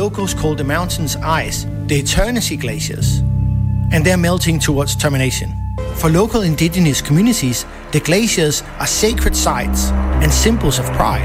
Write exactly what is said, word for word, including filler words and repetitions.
locals call the mountain's ice the Eternity Glaciers, and they're melting towards termination. For local indigenous communities, the glaciers are sacred sites and symbols of pride.